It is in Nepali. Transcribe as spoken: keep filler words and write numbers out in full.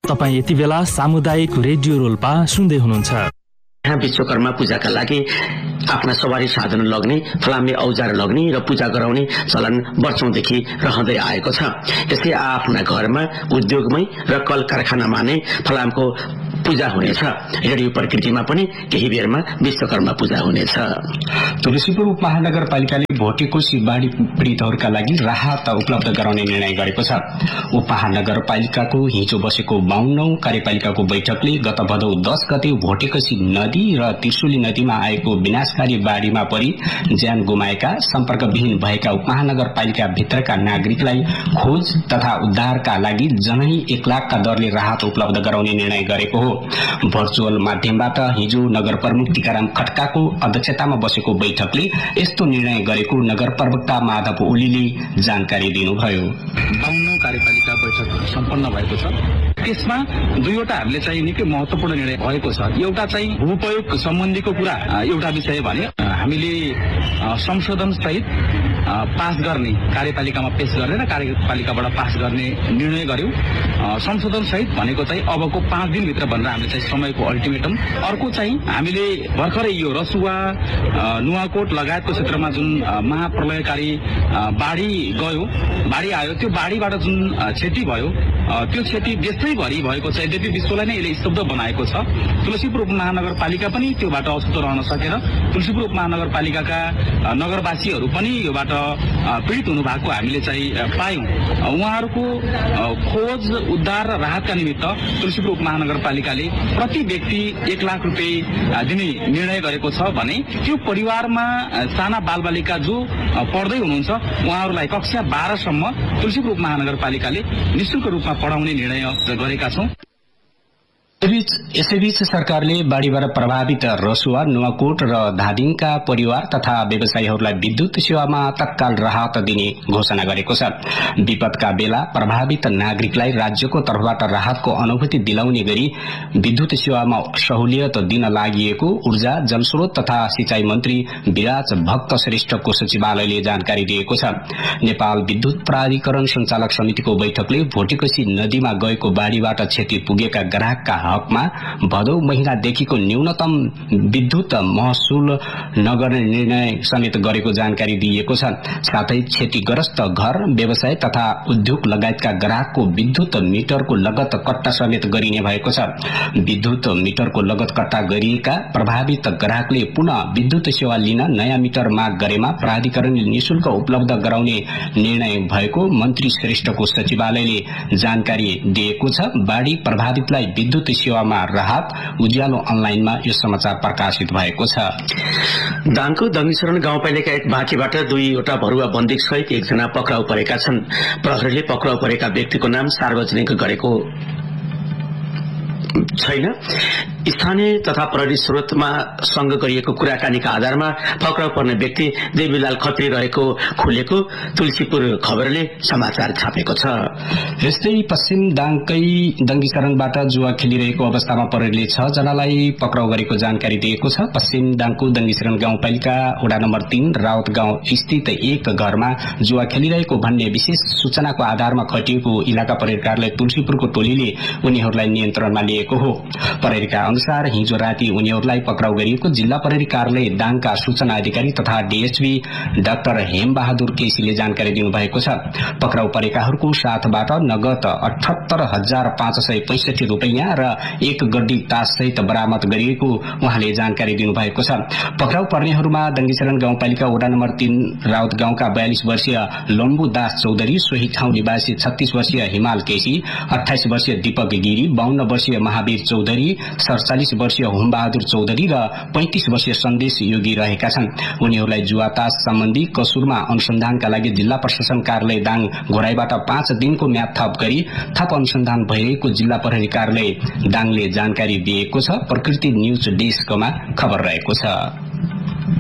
तपाईँ यति बेला सामुदायिक रेडियो रोल्पा सुन्दै हुनुहुन्छ। यहाँ विश्वकर्मा पूजाका लागि आफ्ना सवारी साधन लग्ने, फलामे औजार लग्ने र पूजा गराउने चलन वर्षौंदेखि रहँदै आएको छ। यसै आफ्ना घरमा उद्योगमै र कल कारखानामा नै फलामको पूजा हुनेछ। रेडियो प्रकृतिमा पनि केही बेरमा विश्वकर्मा पूजा हुनेछ। तुलसीपुर उपमहानगरपालिकाले भोटेकोशी बाढी पीडितहरूका लागि राहत उपलब्ध गराउने निर्णय गरेको छ। उपमहानगरपालिकाको हिजो बसेको बाउन्नौं कार्यपालिकाको बैठकले गत भदौ दस गते भोटेकोशी नदी र त्रिशुली नदीमा आएको विनाशकारी बाढीमा परि ज्यान गुमाएका, सम्पर्कविहीन भएका उपमहानगरपालिका भित्रका नागरिकलाई खोज तथा उद्धारका लागि जनै एक लाखका दरले राहत उपलब्ध गराउने निर्णय गरेको हो। भर्चुअल माध्यमबाट हिजो नगर प्रमुख टीकाराम खड्काको अध्यक्षतामा बसेको बैठकले यस्तो निर्णय गरेको नगर प्रवक्ता माधव ओलीले जानकारी दिनुभयो। बाउन्न कार्यपालिका बैठक सम्पन्न भएको छ। त्यसमा दुईवटा हामीले चाहिँ निकै महत्वपूर्ण निर्णय भएको छ। एउटा चाहिँ भूपयोग सम्बन्धीको कुरा एउटा विषय भने हामीले संशोधन सहित पास गर्ने, कार्यपालिकामा पेश गर्ने र कार्यपालिकाबाट पास गर्ने निर्णय गर्यौं। संशोधन सहित भनेको चाहिँ अबको पाँच दिनभित्र भनेर हामीले चाहिँ समयको अल्टिमेटम। अर्को चाहिँ हामीले भर्खरै यो रसुवा, नुवाकोट लगायतको क्षेत्रमा जुन महाप्रलयकारी बाढी गयो, बाढी आयो, त्यो बाढीबाट जुन क्षति भयो, त्यो क्षति देशैभरि भएको छ। यद्यपि विश्वलाई नै यसले स्तब्ध बनाएको छ। तुलसीपुर उपमहानगरपालिका पनि त्योबाट अछुतो रहन सकेर तुलसीपुर उपमहानगरपालिकाका नगरवासीहरू पनि योबाट पीडित हुनु भएको हामीले चाहिँ पायौं। उहाँहरूको खोज, उद्धार र राहतका निमित्त तुलसीपुर उपमहानगरपालिकाले प्रति व्यक्ति एक लाख रुपियाँ दिने निर्णय गरेको छ भने त्यो परिवारमा साना बालबालिका जो पढ्दै हुनुहुन्छ उहाँहरूलाई कक्षा बाह्रसम्म तुलसीपुर उपमहानगरपालिकाले निःशुल्क रूपमा पढाउने निर्णय गरेका छौं। यसैबीच सरकारले बाढीबाट प्रभावित रसुवा, नुवाकोट र धादिङका परिवार तथा व्यवसायीहरूलाई विद्युत सेवामा तत्काल राहत दिने घोषणा गरेको छ। विपदका बेला प्रभावित नागरिकलाई राज्यको तर्फबाट राहतको अनुभूति दिलाउने गरी विद्युत सेवामा सहुलियत दिन लागि ऊर्जा, जलस्रोत तथा सिंचाई मन्त्री विराज भक्त श्रेष्ठको सचिवालयले जानकारी दिएको छ। नेपाल विद्युत प्राधिकरण सञ्चालक समितिको बैठकले भोटेकोशी नदीमा गएको बाढीबाट क्षति पुगेका ग्राहकका हकमा भदौ महिनादेखिको न्यूनतम विद्युत महसुल नगर्ने निर्णय समेत गरेको जानकारी दिएको छ। साथै क्षतिग्रस्त घर, व्यवसाय तथा उद्योग लगायतका ग्राहकको विद्युत मिटरको लगत कट्टा समेत गरिने भएको छ। विद्युत मिटरको लगत कट्टा गरिएका प्रभावित ग्राहकले पुनः विद्युत सेवा लिन नयाँ मिटर माग गरेमा प्राधिकरणले निशुल्क उपलब्ध गराउने निर्णय भएको मन्त्री श्रेष्ठको सचिवालयले जानकारी दिएको छ। बाढी प्रभावितलाई विद्युत सेवामा राहत। उज्यालो अनलाइनमा यो समाचार प्रकाशित भएको छ। दाङको दङ्गीशरण गाउँपालिका एक बाँकीबाट दुईवटा भरुवा बन्दिक सहित एकजना पक्राउ परेका छन्। प्रहरीले पक्राउ परेका व्यक्तिको नाम सार्वजनिक गरेको छैन। स्थानीय तथा प्रहरी स्रोतमा सँग गरिएको कुराकानीका आधारमा पक्राउ पर्ने व्यक्ति देवीलाल खत्री रहेको खुलेको तुलसीपुर खबरले समाचार छापेको छ। यस्तै पश्चिम दाङकै दङ्गीशरणबाट जुवा खेलिरहेको अवस्थामा प्रहरीले छ जनालाई पक्राउ गरेको जानकारी दिएको छ। पश्चिम दाङको दङ्गीशरण गाउँपालिका वडा नम्बर तीन राउत गाउँ स्थित एक घरमा जुवा खेलिरहेको भन्ने विशेष सूचनाको आधारमा खटिएको इलाका प्रहरी कार्यालय तुलसीपुरको टोलीले उनीहरूलाई नियन्त्रणमा लिएको हो। प्रहरीका अनुसार हिजो राति उनीहरूलाई पक्राउ गरिएको जिल्ला प्रहरी कार्यालय दाङका सूचना अधिकारी तथा डीएसपी डाक्टर हेमबहादुर केसीले जानकारी दिनुभएको छ। पक्राउ परेकाहरूको साथबाट नगद अठहत्तर हजार पाँच सय पैंसठी रुपियाँ र एक गड्डी तास सहित बरामद गरिएको उहाँले जानकारी दिनुभएको छ। पक्राउ पर्नेहरूमा दङ्गीशरण गाउँपालिका वडा नम्बर तीन राउत गाउँका बयालिस वर्षीय लम्बु दास चौधरी, सोही ठाउँ निवासी छत्तीस वर्षीय हिमाल केसी, अठाइस वर्षीय दीपक गिरी, बाउन्न वर्षीय महावीर चौधरी, सड़चालिस वर्षीय होमबहादुर चौधरी र पैंतीस वर्षीय सन्देश योगी रहेका छन्। उनीहरूलाई जुवातास सम्बन्धी कसुरमा अनुसन्धानका लागि जिल्ला प्रशासन कार्यालय दाङ घोराईबाट पाँच दिनको म्याद थप गरी थप अनुसन्धान भइरहेको जिल्ला प्रहरी कार्यालय दाङले जानकारी दिएको छ। प्रकृति न्यूज डेस्कमा खबर रहेको छ।